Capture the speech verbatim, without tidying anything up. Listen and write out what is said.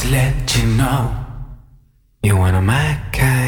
let you know you're one of my kind.